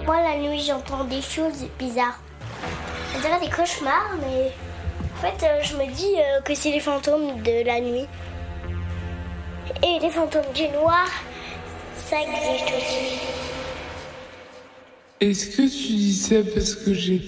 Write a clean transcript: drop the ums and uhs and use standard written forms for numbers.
Moi, la nuit, j'entends des choses bizarres. On dirait des cauchemars, mais en fait, je me dis que c'est les fantômes de la nuit. Et les fantômes du noir, ça existe aussi. Est-ce que tu dis ça parce que j'étais nulle ?